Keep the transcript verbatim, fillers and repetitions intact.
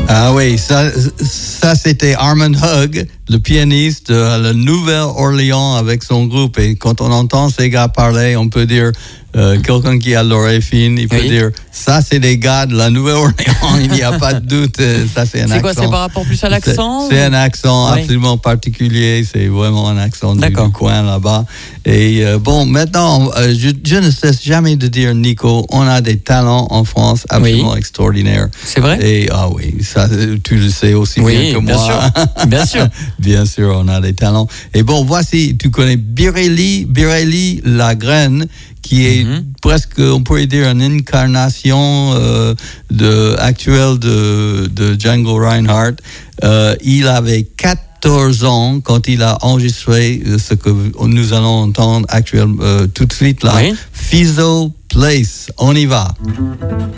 Ah oui, ça, ça c'était Armand Hug, le pianiste de la Nouvelle-Orléans avec son groupe. Et quand on entend ces gars parler, on peut dire, euh, quelqu'un qui a l'oreille fine, il peut oui. dire, ça c'est des gars de la Nouvelle-Orléans, il n'y a pas de doute, ça c'est un c'est accent. C'est quoi, c'est par rapport plus à l'accent? C'est, c'est un accent oui. absolument particulier, c'est vraiment un accent du, du coin là-bas. Et euh, bon, maintenant, euh, je, je ne cesse jamais de dire, Nico, on a des talents en France absolument oui. extraordinaires. C'est vrai? Et ah oui, ça, tu le sais aussi oui, bien que bien moi. Sûr. Bien sûr. Bien sûr, on a des talents. Et bon, voici, tu connais Biréli, Biréli Lagrène, qui est mm-hmm. presque, on pourrait dire, une incarnation euh, de, actuelle de, de Django Reinhardt. Euh, il avait quatorze ans quand il a enregistré ce que nous allons entendre actuellement, euh, tout de suite là. Oui. Fizzo Place, on y va.